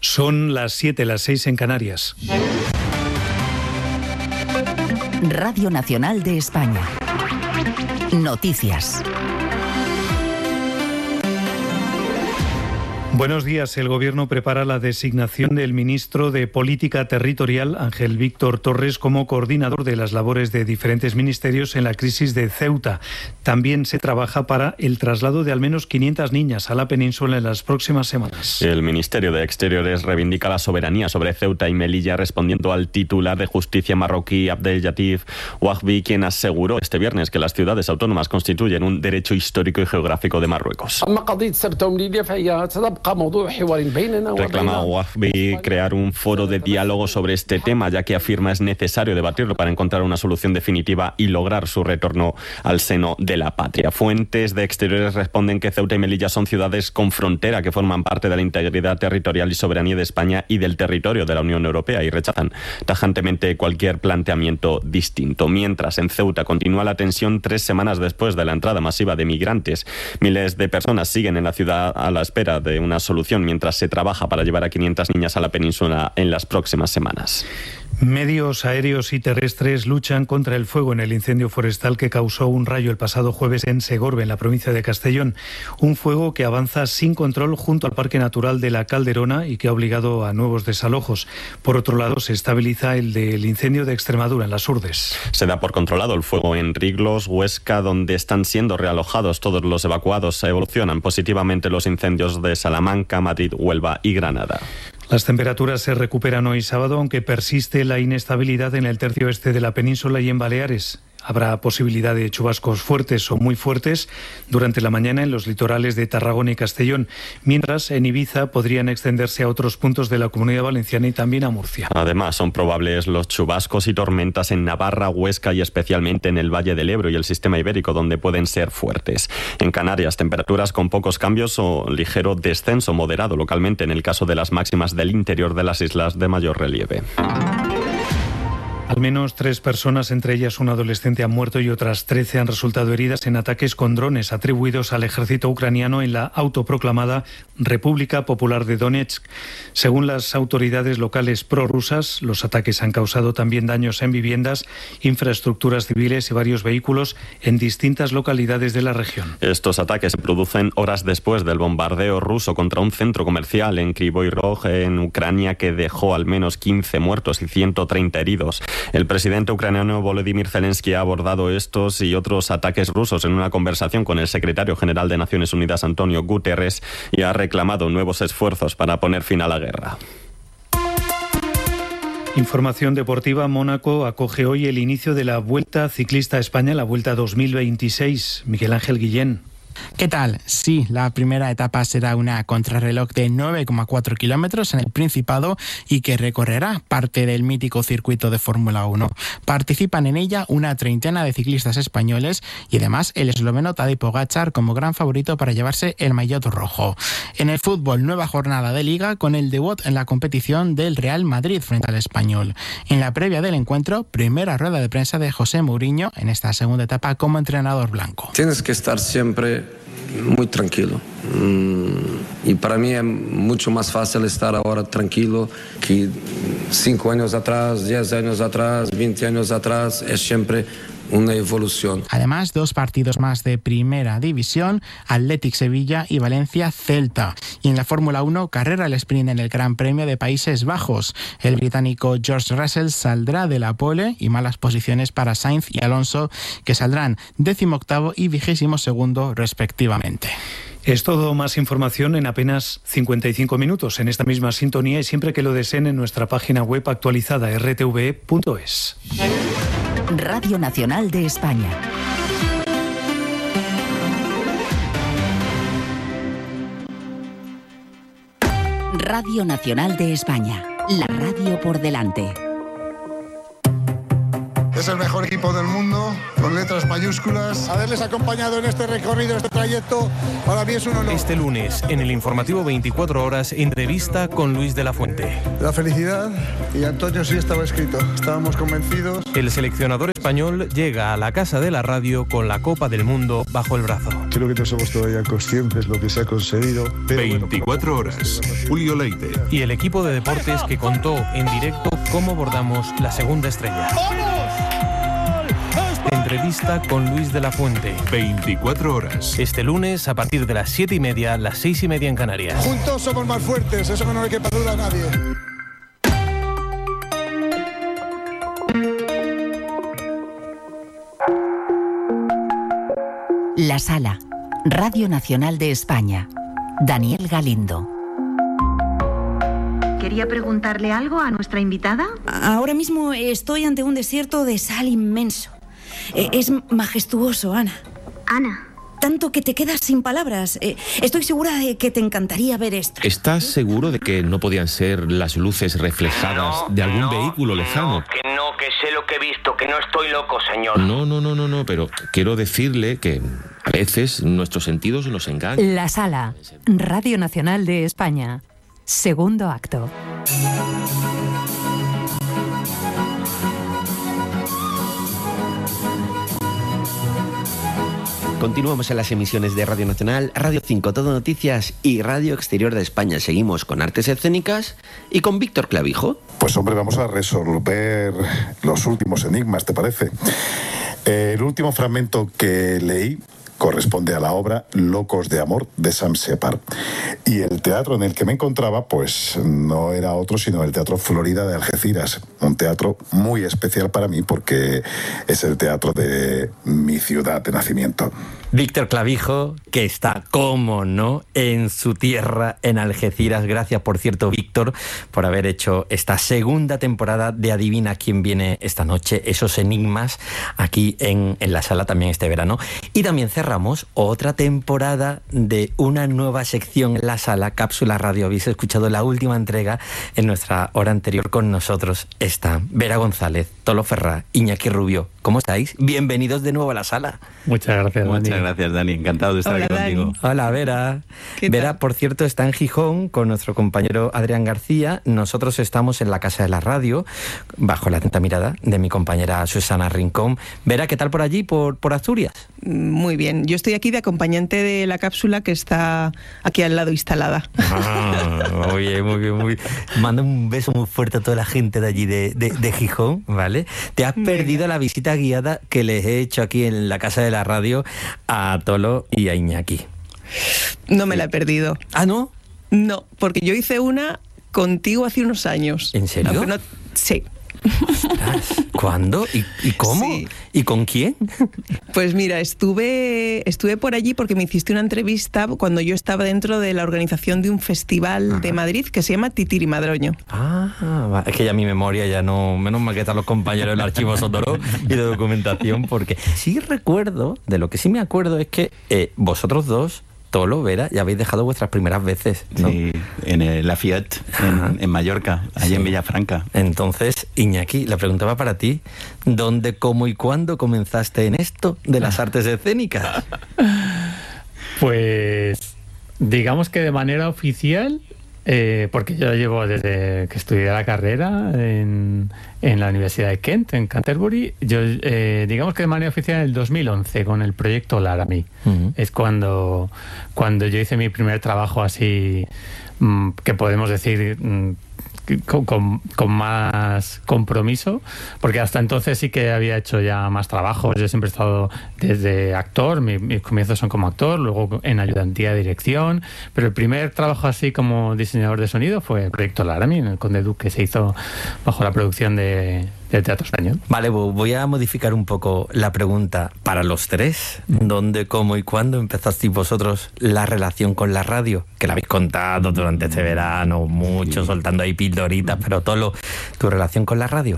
Son las 7, las 6 en Canarias. Radio Nacional de España. Noticias. Buenos días. El Gobierno prepara la designación del ministro de Política Territorial, Ángel Víctor Torres, como coordinador de las labores de diferentes ministerios en la crisis de Ceuta. También se trabaja para el traslado de al menos 500 niñas a la península en las próximas semanas. El Ministerio de Exteriores reivindica la soberanía sobre Ceuta y Melilla, respondiendo al titular de Justicia marroquí Abdel Latif Wahbi, quien aseguró este viernes que las ciudades autónomas constituyen un derecho histórico y geográfico de Marruecos. Reclama Wahbi crear un foro de diálogo sobre este tema, ya que afirma es necesario debatirlo para encontrar una solución definitiva y lograr su retorno al seno de la patria. Fuentes de Exteriores responden que Ceuta y Melilla son ciudades con frontera que forman parte de la integridad territorial y soberanía de España y del territorio de la Unión Europea, y rechazan tajantemente cualquier planteamiento distinto. Mientras, en Ceuta continúa la tensión 3 semanas después de la entrada masiva de migrantes. Miles de personas siguen en la ciudad a la espera de una solución mientras se trabaja para llevar a 500 niñas a la península en las próximas semanas. Medios aéreos y terrestres luchan contra el fuego en el incendio forestal que causó un rayo el pasado jueves en Segorbe, en la provincia de Castellón. Un fuego que avanza sin control junto al Parque Natural de la Calderona y que ha obligado a nuevos desalojos. Por otro lado, se estabiliza el del incendio de Extremadura, en las Urdes. Se da por controlado el fuego en Riglos, Huesca, donde están siendo realojados todos los evacuados. Evolucionan positivamente los incendios de Salamanca, Madrid, Huelva y Granada. Las temperaturas se recuperan hoy sábado, aunque persiste la inestabilidad en el tercio este de la península y en Baleares. Habrá posibilidad de chubascos fuertes o muy fuertes durante la mañana en los litorales de Tarragona y Castellón, mientras en Ibiza podrían extenderse a otros puntos de la Comunidad Valenciana y también a Murcia. Además, son probables los chubascos y tormentas en Navarra, Huesca y especialmente en el Valle del Ebro y el Sistema Ibérico, donde pueden ser fuertes. En Canarias, temperaturas con pocos cambios o ligero descenso moderado localmente en el caso de las máximas del interior de las islas de mayor relieve. Al menos 3 personas, entre ellas un adolescente, han muerto y otras 13 han resultado heridas en ataques con drones atribuidos al ejército ucraniano en la autoproclamada República Popular de Donetsk. Según las autoridades locales prorrusas, los ataques han causado también daños en viviendas, infraestructuras civiles y varios vehículos en distintas localidades de la región. Estos ataques se producen horas después del bombardeo ruso contra un centro comercial en Kryvyi Rog, en Ucrania, que dejó al menos 15 muertos y 130 heridos. El presidente ucraniano Volodymyr Zelensky ha abordado estos y otros ataques rusos en una conversación con el secretario general de Naciones Unidas, Antonio Guterres, y ha reclamado nuevos esfuerzos para poner fin a la guerra. Información deportiva. Mónaco acoge hoy el inicio de la Vuelta Ciclista a España, la Vuelta 2026. Miguel Ángel Guillén. ¿Qué tal? Sí, la primera etapa será una contrarreloj de 9,4 kilómetros en el Principado y que recorrerá parte del mítico circuito de Fórmula 1. Participan en ella una treintena de ciclistas españoles y además el esloveno Tadej Pogačar como gran favorito para llevarse el maillot rojo. En el fútbol, nueva jornada de Liga con el debut en la competición del Real Madrid frente al Español. En la previa del encuentro, primera rueda de prensa de José Mourinho en esta segunda etapa como entrenador blanco. Tienes que estar siempre muy tranquilo. Y para mí es mucho más fácil estar ahora tranquilo que 5 años atrás, 10 años atrás, 20 años atrás. Es siempre una evolución. Además, 2 partidos más de Primera División, Athletic Sevilla y Valencia Celta. Y en la Fórmula 1, carrera al sprint en el Gran Premio de Países Bajos. El británico George Russell saldrá de la pole y malas posiciones para Sainz y Alonso, que saldrán 18º y 22º respectivamente. Es todo. Más información en apenas 55 minutos en esta misma sintonía y siempre que lo deseen en nuestra página web actualizada rtve.es. Radio Nacional de España. Radio Nacional de España. La radio por delante. es el mejor equipo del mundo, con letras mayúsculas. Haberles acompañado en este recorrido, este trayecto, para mí es un honor. Este lunes, en el informativo 24 horas, entrevista con Luis de la Fuente. La felicidad, y Antonio sí estaba escrito, estábamos convencidos. El seleccionador español llega a la Casa de la Radio con la Copa del Mundo bajo el brazo. Creo que no somos todavía conscientes de lo que se ha conseguido. 24 horas, Julio Leite. Y el equipo de deportes que contó en directo cómo bordamos la segunda estrella. Entrevista con Luis de la Fuente. 24 horas. Este lunes a partir de las 7:30, las 6:30 en Canarias. Juntos somos más fuertes, eso no le quepa duda a nadie. La Sala, Radio Nacional de España. Daniel Galindo. ¿Quería preguntarle algo a nuestra invitada? Ahora mismo estoy ante un desierto de sal inmenso. Es majestuoso, Ana. Ana. Tanto que te quedas sin palabras. Estoy segura de que te encantaría ver esto. ¿Estás seguro de que no podían ser las luces reflejadas de algún vehículo lejano? Que sé lo que he visto, que no estoy loco, señor. No, pero quiero decirle que a veces nuestros sentidos nos engañan. La Sala, Radio Nacional de España. Segundo acto. Continuamos en las emisiones de Radio Nacional, Radio 5, Todo Noticias y Radio Exterior de España. Seguimos con artes escénicas y con Víctor Clavijo. Pues hombre, vamos a resolver los últimos enigmas, ¿te parece? El último fragmento que leí corresponde a la obra Locos de Amor de Sam Shepard. Y el teatro en el que me encontraba, pues no era otro sino el Teatro Florida de Algeciras. Un teatro muy especial para mí porque es el teatro de mi ciudad de nacimiento. Víctor Clavijo, que está, cómo no, en su tierra, en Algeciras. Gracias, por cierto, Víctor, por haber hecho esta segunda temporada de Adivina quién viene esta noche, esos enigmas aquí en la sala también este verano. Y también cerramos otra temporada de una nueva sección en la sala, Cápsula Radio. Habéis escuchado la última entrega en nuestra hora anterior. Con nosotros está Vera González, Tolo Ferrá, Iñaki Rubio. ¿Cómo estáis? Bienvenidos de nuevo a la sala. Muchas gracias, Dani. Muchas gracias, Dani. Encantado de estar aquí contigo. Hola, Vera. Vera, por cierto, está en Gijón con nuestro compañero Adrián García. Nosotros estamos en la Casa de la Radio, bajo la atenta mirada de mi compañera Susana Rincón. Vera, ¿qué tal por allí, por Asturias? Muy bien. Yo estoy aquí de acompañante de la cápsula que está aquí al lado instalada. Muy bien, muy bien, muy bien. Mando un beso muy fuerte a toda la gente de allí de Gijón, ¿vale? Te has perdido la visita guiada que les he hecho aquí en la Casa de la Radio a Tolo y a Iñaki. No me la he perdido. ¿Ah, no? No, porque yo hice una contigo hace unos años. ¿En serio? Sí. Ostras, ¿cuándo? ¿Y cómo? Sí. ¿Y con quién? Pues mira, estuve por allí porque me hiciste una entrevista cuando yo estaba dentro de la organización de un festival de Madrid que se llama Titirimadroño. Es que ya mi memoria ya no... Menos mal que están los compañeros del archivo sonoro y de documentación, porque sí recuerdo, de lo que sí me acuerdo es que vosotros dos, Tolo, Vera, ya habéis dejado vuestras primeras veces, ¿no? Sí, en la Fiat, en Mallorca, allí en Villafranca. Entonces, Iñaki, la pregunta va para ti. ¿Dónde, cómo y cuándo comenzaste en esto de las artes escénicas? Pues, digamos que de manera oficial, porque yo llevo desde que estudié la carrera en la Universidad de Kent, en Canterbury. Yo, digamos que de manera oficial en el 2011 con el proyecto Laramie. Es cuando yo hice mi primer trabajo así, que podemos decir con más compromiso, porque hasta entonces sí que había hecho ya más trabajos. Yo siempre he estado desde actor, mis comienzos son como actor, luego en ayudantía de dirección, pero el primer trabajo así como diseñador de sonido fue el proyecto Laramie, en el Conde Duque, que se hizo bajo la producción del Teatro Español. Vale, voy a modificar un poco la pregunta para los tres. ¿Dónde, cómo y cuándo empezasteis vosotros la relación con la radio? Que la habéis contado durante este verano, mucho, soltando ahí pildoritas, pero Tolo, ¿tu relación con la radio?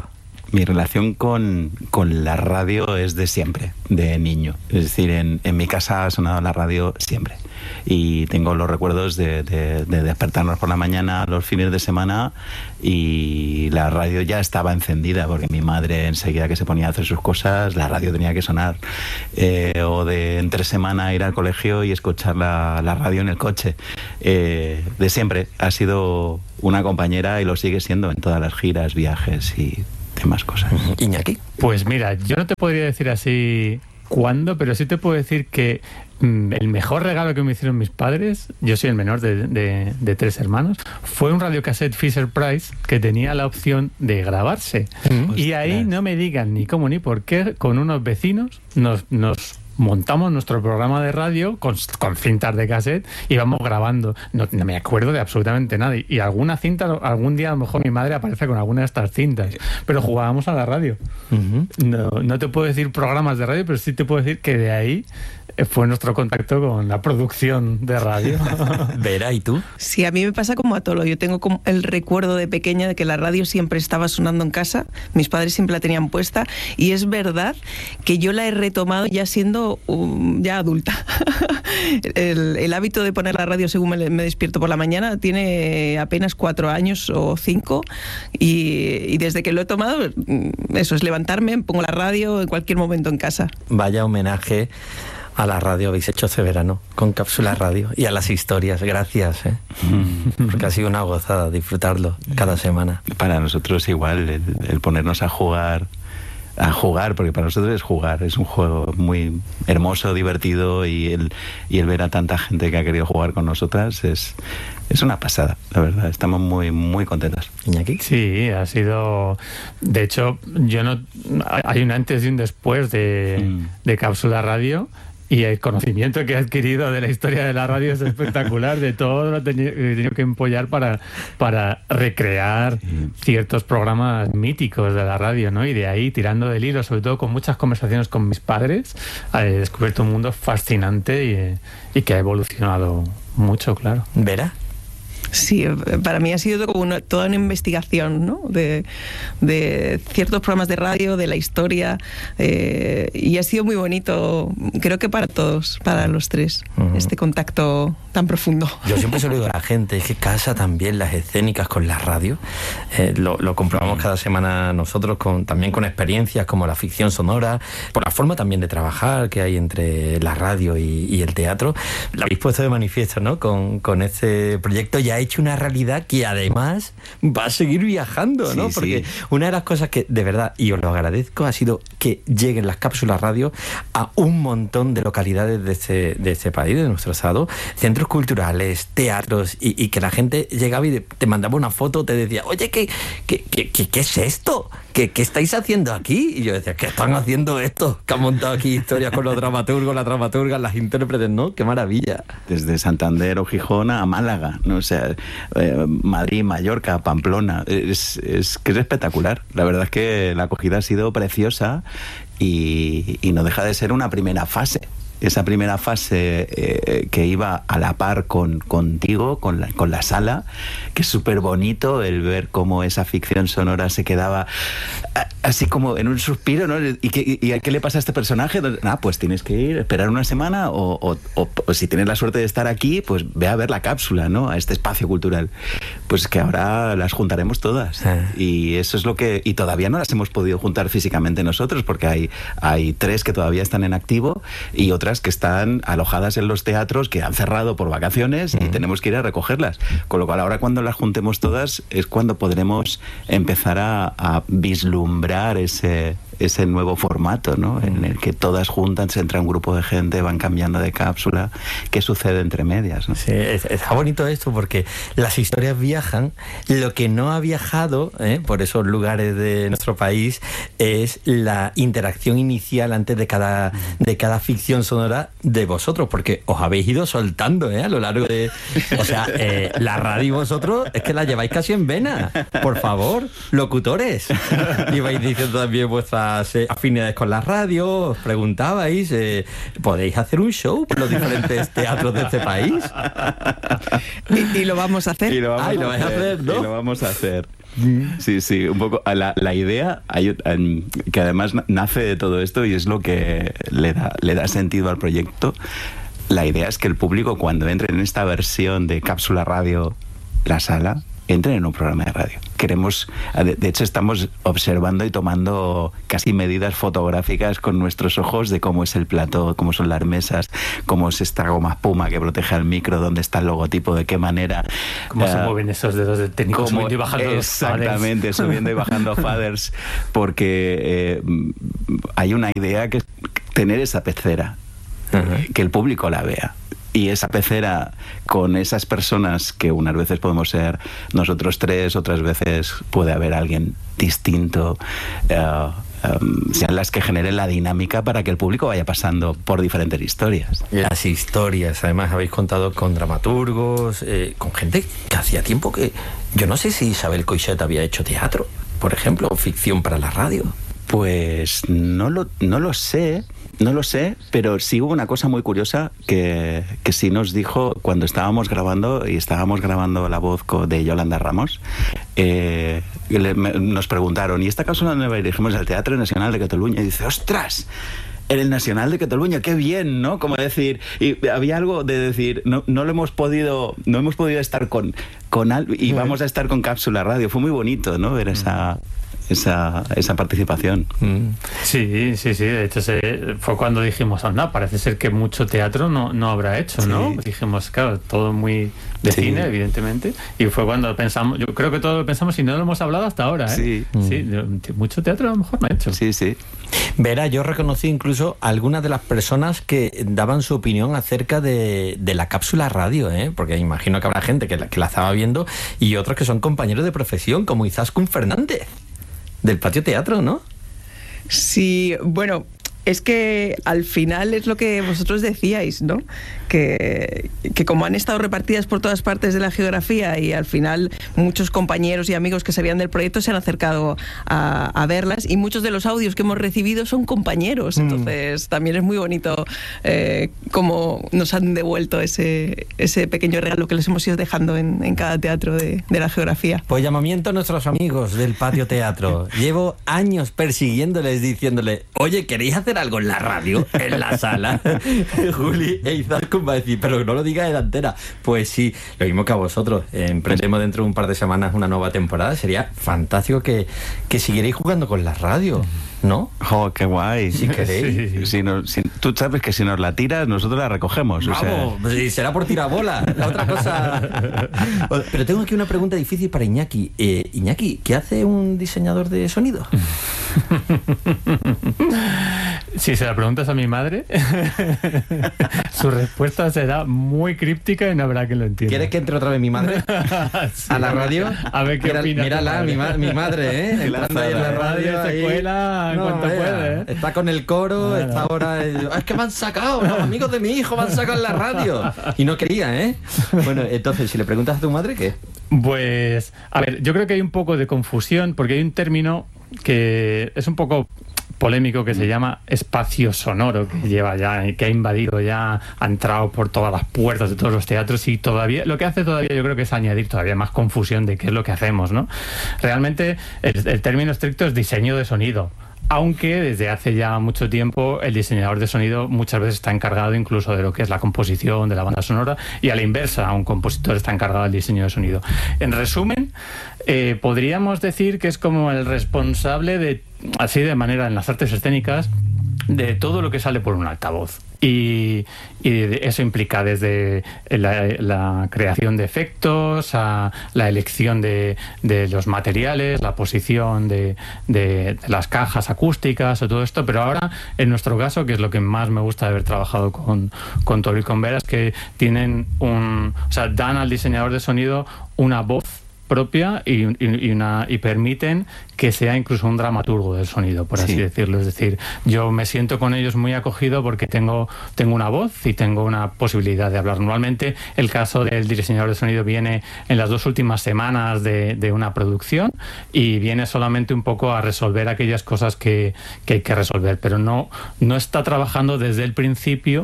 Mi relación con la radio es de siempre, de niño. Es decir, en mi casa ha sonado la radio siempre. Y tengo los recuerdos de despertarnos por la mañana los fines de semana y la radio ya estaba encendida, porque mi madre enseguida que se ponía a hacer sus cosas, la radio tenía que sonar. O de entre semana ir al colegio y escuchar la radio en el coche. De siempre ha sido una compañera y lo sigue siendo en todas las giras, viajes y demás cosas. Iñaki. Pues mira, yo no te podría decir así cuándo, pero sí te puedo decir que el mejor regalo que me hicieron mis padres, yo soy el menor de 3 hermanos, fue un radiocassette Fisher-Price que tenía la opción de grabarse. Y ahí no me digan ni cómo ni por qué, con unos vecinos nos montamos nuestro programa de radio con cintas de cassette y vamos grabando. No me acuerdo de absolutamente nada. Y alguna cinta, algún día a lo mejor mi madre aparece con alguna de estas cintas. Pero jugábamos a la radio. No te puedo decir programas de radio, pero sí te puedo decir que de ahí fue nuestro contacto con la producción de radio. Vera, ¿y tú? Sí, a mí me pasa como a Tolo. Yo tengo como el recuerdo de pequeña de que la radio siempre estaba sonando en casa. Mis padres siempre la tenían puesta. Y es verdad que yo la he retomado ya siendo ya adulta. El hábito de poner la radio según me despierto por la mañana tiene apenas 4 años o 5. Y desde que lo he tomado, eso es levantarme, pongo la radio en cualquier momento en casa. Vaya homenaje a la radio habéis hecho este verano con Cápsula Radio y a las historias. Gracias, porque ha sido una gozada disfrutarlo cada semana. Para nosotros igual, el ponernos a jugar, porque para nosotros es jugar, es un juego muy hermoso, divertido, y el ver a tanta gente que ha querido jugar con nosotras es una pasada, la verdad. Estamos muy, muy contentos. ¿Iñaki? Sí, ha sido... De hecho, hay un antes y un después de Cápsula Radio. Y el conocimiento que he adquirido de la historia de la radio es espectacular, de todo lo que he tenido que empollar para recrear ciertos programas míticos de la radio, ¿no? Y de ahí, tirando del hilo, sobre todo con muchas conversaciones con mis padres, he descubierto un mundo fascinante y que ha evolucionado mucho, claro. ¿Vera? Sí, para mí ha sido como toda una investigación, ¿no? de ciertos programas de radio, de la historia, y ha sido muy bonito, creo que para todos, para los tres, este contacto tan profundo. Yo siempre se lo digo a la gente, es que casa también las escénicas con la radio, lo comprobamos cada semana nosotros, también con experiencias como la ficción sonora, por la forma también de trabajar que hay entre la radio y el teatro. Lo habéis puesto de manifiesto, ¿no? Con este proyecto ya hecho una realidad que además va a seguir viajando, ¿no? Sí, porque una de las cosas que de verdad, y os lo agradezco, ha sido que lleguen las cápsulas radio a un montón de localidades de este país, de nuestro estado, centros culturales, teatros, y que la gente llegaba y te mandaba una foto, te decía, oye, ¿qué es esto? ¿Qué estáis haciendo aquí? Y yo decía, ¿qué están haciendo esto? Que han montado aquí historias con los dramaturgos, las dramaturgas, las intérpretes, ¿no? ¡Qué maravilla! Desde Santander o Gijón a Málaga, ¿no? O sea, Madrid, Mallorca, Pamplona. Es que es espectacular. La verdad es que la acogida ha sido preciosa y no deja de ser una primera fase. Esa primera fase que iba a la par contigo, con la sala, que es súper bonito el ver cómo esa ficción sonora se quedaba así como en un suspiro, ¿no? ¿Y a qué le pasa a este personaje? Pues tienes que ir, esperar una semana o si tienes la suerte de estar aquí, pues ve a ver la cápsula, ¿no? A este espacio cultural. Pues que ahora las juntaremos todas. Y eso es lo que... Y todavía no las hemos podido juntar físicamente nosotros, porque hay 3 que todavía están en activo y otras que están alojadas en los teatros que han cerrado por vacaciones y tenemos que ir a recogerlas. Con lo cual ahora cuando las juntemos todas es cuando podremos empezar a vislumbrar ese nuevo formato, ¿no? En el que todas juntas, se entra un grupo de gente, van cambiando de cápsula. ¿Qué sucede entre medias, no? Sí, está bonito esto porque las historias viajan. Lo que no ha viajado por esos lugares de nuestro país es la interacción inicial antes de cada ficción sonora de vosotros, porque os habéis ido soltando a lo largo de... O sea, la radio vosotros es que la lleváis casi en vena. Por favor, locutores. Y vais diciendo también vuestras afinidades con la radio, os preguntabais, ¿podéis hacer un show por los diferentes teatros de este país? Y lo vamos a hacer. Y lo vamos a hacer, ¿no? Y lo vamos a hacer. Sí, un poco. La idea, que además nace de todo esto y es lo que le da sentido al proyecto. La idea es que el público, cuando entre en esta versión de Cápsula Radio, La Sala, entren en un programa de radio. De hecho, estamos observando y tomando casi medidas fotográficas con nuestros ojos de cómo es el plató, cómo son las mesas, cómo es esta goma espuma que protege al micro, dónde está el logotipo, de qué manera. Cómo se mueven esos dedos del técnico subiendo y bajando. Exactamente, los subiendo y bajando faders, porque hay una idea que es tener esa pecera, que el público la vea. Y esa pecera con esas personas que unas veces podemos ser nosotros tres, otras veces puede haber alguien distinto, sean las que generen la dinámica para que el público vaya pasando por diferentes historias. Las historias, además habéis contado con dramaturgos, con gente que hacía tiempo que... Yo no sé si Isabel Coixet había hecho teatro, por ejemplo, o ficción para la radio. Pues no lo sé, pero sí hubo una cosa muy curiosa que sí nos dijo cuando estábamos grabando la voz de Yolanda Ramos. Nos preguntaron, ¿y esta cápsula dónde va? Y dijimos, al Teatro Nacional de Cataluña. Y dice, ¡ostras! En el Nacional de Cataluña, qué bien, ¿no? Como decir, y había algo de decir, no hemos podido estar con algo y vamos a estar con Cápsula Radio. Fue muy bonito, ¿no? Ver esa participación. Sí, de hecho fue cuando dijimos, parece ser que mucho teatro no habrá hecho, ¿no? Dijimos, claro, todo muy de cine, evidentemente, y fue cuando pensamos, yo creo que todo lo pensamos y no lo hemos hablado hasta ahora, ¿eh? Sí, mucho teatro a lo mejor no ha hecho. Sí. Verá, yo reconocí incluso algunas de las personas que daban su opinión acerca de la cápsula radio, porque imagino que habrá gente que la estaba viendo y otros que son compañeros de profesión, como Izaskun Fernández, del Patio Teatro, ¿no? Sí, bueno, es que al final es lo que vosotros decíais, ¿no? Que como han estado repartidas por todas partes de la geografía y al final muchos compañeros y amigos que sabían del proyecto se han acercado a verlas, y muchos de los audios que hemos recibido son compañeros, entonces también es muy bonito cómo nos han devuelto ese pequeño regalo que les hemos ido dejando en cada teatro de la geografía. Pues llamamiento a nuestros amigos del Patio Teatro. Llevo años persiguiéndoles, diciéndole, oye, ¿queréis hacer algo en la radio, en la sala? Juli e Izaskun va a decir, pero no lo diga de antena. Pues sí, lo mismo que a vosotros. Emprendemos dentro de un par de semanas una nueva temporada. Sería fantástico que siguierais jugando con la radio, ¿no? ¡Oh, qué guay! Si queréis. Tú sabes que si nos la tiras, nosotros la recogemos. Vamos, pues será por tirabola. La otra cosa... Pero tengo aquí una pregunta difícil para Iñaki. Iñaki, ¿qué hace un diseñador de sonido? Si se la preguntas a mi madre, su respuesta será muy críptica y no habrá que lo entienda. ¿Quieres que entre otra vez mi madre a la radio? A ver qué opina. Mírala, mi madre, entrando ahí en la radio, se cuela en cuanto puede, Está con el coro, está ahora... Es que me han sacado, los amigos de mi hijo me han sacado en la radio. Y no quería, Bueno, entonces, si le preguntas a tu madre, ¿qué? Pues, a ver, yo creo que hay un poco de confusión, porque hay un término que es un poco polémico que se llama espacio sonoro, que ha invadido ya, ha entrado por todas las puertas de todos los teatros, y todavía lo que hace todavía yo creo que es añadir todavía más confusión de qué es lo que hacemos, ¿no? Realmente el término estricto es diseño de sonido, aunque desde hace ya mucho tiempo el diseñador de sonido muchas veces está encargado incluso de lo que es la composición de la banda sonora, y a la inversa, un compositor está encargado del diseño de sonido. En resumen, podríamos decir que es como el responsable así de manera en las artes escénicas, de todo lo que sale por un altavoz. Y eso implica desde la creación de efectos, a la elección de los materiales, la posición de las cajas acústicas o todo esto. Pero ahora, en nuestro caso, que es lo que más me gusta de haber trabajado con Toro y con Vera, es que dan al diseñador de sonido una voz propia y permiten que sea incluso un dramaturgo del sonido, por así decirlo. Es decir, yo me siento con ellos muy acogido porque tengo una voz y tengo una posibilidad de hablar. Normalmente el caso del diseñador de sonido viene en las 2 últimas semanas de una producción, y viene solamente un poco a resolver aquellas cosas que hay que resolver, pero no está trabajando desde el principio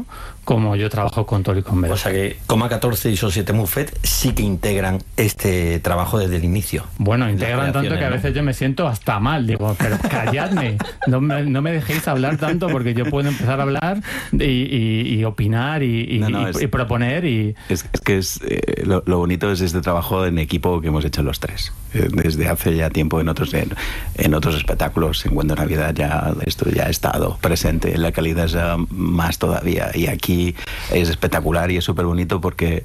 como yo trabajo con Tolo y con Vera. O sea que Coma 14 y Societe Muffet sí que integran este trabajo desde el inicio. Bueno, integran tanto que a veces yo me siento hasta mal. Digo, pero calladme, no me dejéis hablar tanto, porque yo puedo empezar a hablar y opinar y proponer. Es que lo bonito es este trabajo en equipo que hemos hecho los tres. Desde hace ya tiempo en otros espectáculos, en Cuento Navidad, ya esto ya ha estado presente. La calidad es más todavía. Y aquí es espectacular y es súper bonito porque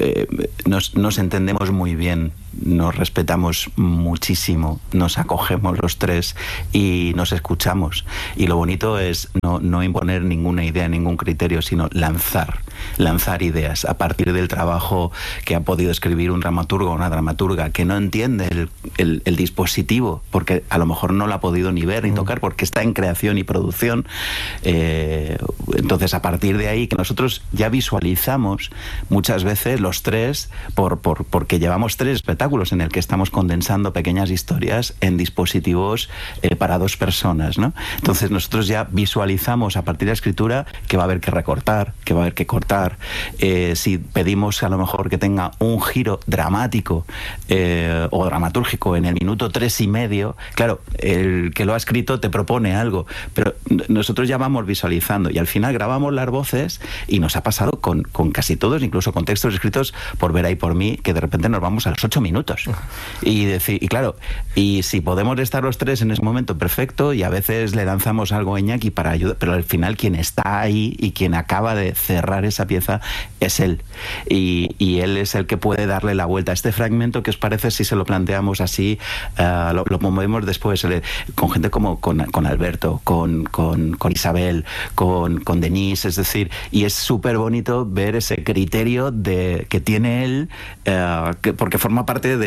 nos entendemos muy bien, nos respetamos muchísimo, nos acogemos los tres y nos escuchamos. Y lo bonito es no imponer ninguna idea, ningún criterio, sino lanzar ideas a partir del trabajo que ha podido escribir un dramaturgo o una dramaturga que no entiende el dispositivo, porque a lo mejor no lo ha podido ni ver ni tocar porque está en creación y producción. Entonces, a partir de ahí, que nosotros ya visualizamos muchas veces los tres, porque llevamos 3 espectáculos en el que estamos condensando pequeñas historias en dispositivos para 2 personas, ¿no? Entonces nosotros ya visualizamos a partir de la escritura que va a haber que recortar, que va a haber que cortar. Si pedimos a lo mejor que tenga un giro dramático o dramatúrgico en el minuto 3,5, claro, el que lo ha escrito te propone algo, pero nosotros ya vamos visualizando y al final grabamos las voces y nos ha pasado con casi todos, incluso con textos escritos por Vera y por mí, que de repente nos vamos a los 8 minutos. Y claro, y si podemos estar los 3 en ese momento, perfecto, y a veces le lanzamos algo a Iñaki para ayudar, pero al final quien está ahí y quien acaba de cerrar esa pieza es él. Y él es el que puede darle la vuelta a este fragmento. ¿Qué os parece si se lo planteamos así? Lo movemos después con gente como con Alberto, con Isabel, con Denise, es decir, y es súper bonito ver ese criterio que tiene él, porque forma parte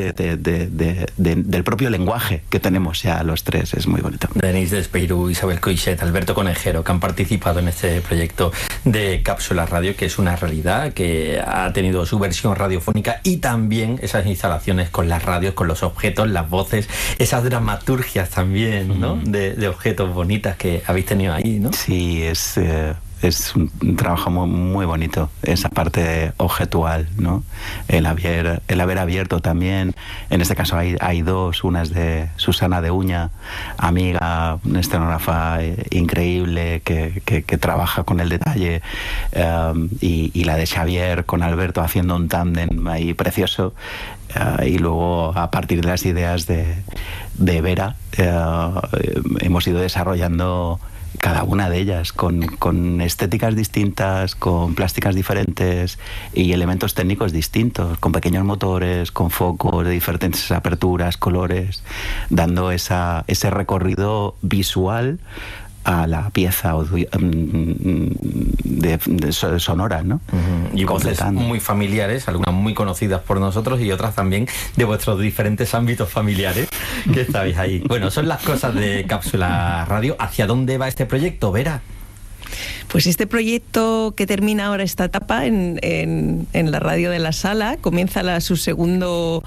del propio lenguaje que tenemos ya los 3, es muy bonito. Denise Despeiru, Isabel Coixet, Alberto Conejero, que han participado en este proyecto de Cápsula Radio, que es una realidad, que ha tenido su versión radiofónica y también esas instalaciones con las radios, con los objetos, las voces, esas dramaturgias también, ¿no? De objetos bonitas que habéis tenido ahí, ¿no? Sí, es un trabajo muy, muy bonito, esa parte objetual, ¿no? El haber abierto también, en este caso hay 2, una es de Susana de Uña, amiga, una escenógrafa increíble que trabaja con el detalle, y la de Xavier con Alberto haciendo un tándem ahí precioso, y luego a partir de las ideas de Vera hemos ido desarrollando cada una de ellas con estéticas distintas, con plásticas diferentes y elementos técnicos distintos, con pequeños motores, con focos de diferentes aperturas, colores, dando ese recorrido visual a la pieza sonora, ¿no? Y voces muy familiares, algunas muy conocidas por nosotros y otras también de vuestros diferentes ámbitos familiares que estáis ahí. Bueno, son las cosas de Cápsula Radio. ¿Hacia dónde va este proyecto, Vera? Pues este proyecto que termina ahora esta etapa en la radio de la Sala, comienza su segunda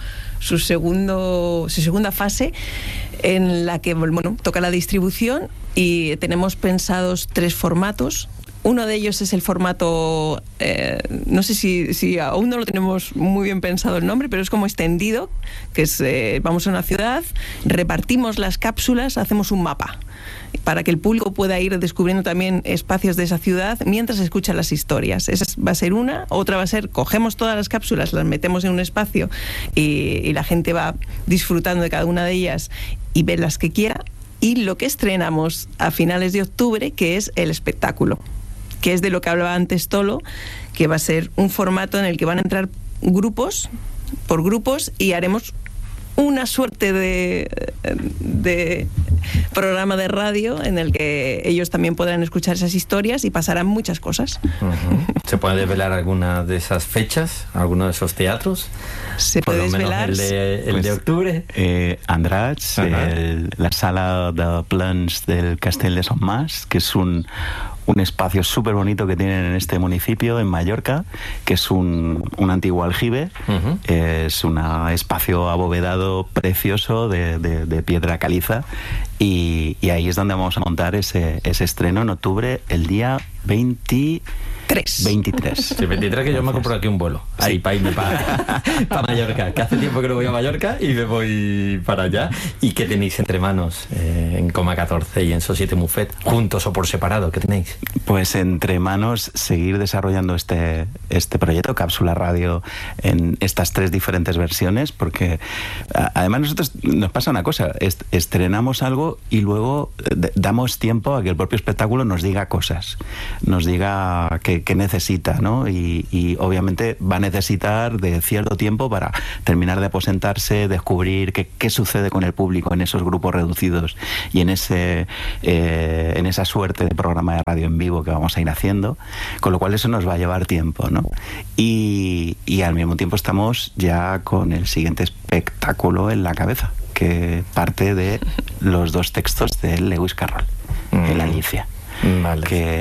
fase, en la que toca la distribución y tenemos pensados 3 formatos. Uno de ellos es el formato, no sé si aún no lo tenemos muy bien pensado el nombre, pero es como extendido, que es vamos a una ciudad, repartimos las cápsulas, hacemos un mapa para que el público pueda ir descubriendo también espacios de esa ciudad mientras escucha las historias. Esa va a ser una. Otra va a ser, cogemos todas las cápsulas, las metemos en un espacio y la gente va disfrutando de cada una de ellas y ve las que quiera. Y lo que estrenamos a finales de octubre, que es el espectáculo, que es de lo que hablaba antes Tolo, que va a ser un formato en el que van a entrar grupos por grupos y haremos una suerte de programa de radio en el que ellos también podrán escuchar esas historias y pasarán muchas cosas. ¿Se puede desvelar alguna de esas fechas? ¿Alguno de esos teatros? Se puede desvelar. El de octubre. Andratx, la sala de plans del Castell de Son Mas, que es un espacio súper bonito que tienen en este municipio, en Mallorca, que es un antiguo aljibe. Es un espacio abovedado precioso de piedra caliza y ahí es donde vamos a montar ese estreno en octubre, el día 23. Sí, 23, que yo me compro aquí un vuelo. Sí. Ahí, para irme para Mallorca. Que hace tiempo que no voy a Mallorca y me voy para allá. ¿Y qué tenéis entre manos en Coma 14 y en Societe Muffet? ¿Juntos o por separado? ¿Qué tenéis? Pues entre manos seguir desarrollando este proyecto, Cápsula Radio, en estas 3 diferentes versiones, porque además nosotros nos pasa una cosa, estrenamos algo y luego damos tiempo a que el propio espectáculo nos diga cosas, nos diga que necesita, ¿no? Y obviamente va a necesitar de cierto tiempo para terminar de aposentarse, descubrir qué sucede con el público en esos grupos reducidos y en esa suerte de programa de radio en vivo que vamos a ir haciendo, con lo cual eso nos va a llevar tiempo, ¿no? Y al mismo tiempo estamos ya con el siguiente espectáculo en la cabeza, que parte de los 2 textos de Lewis Carroll, El Alicia. Vale.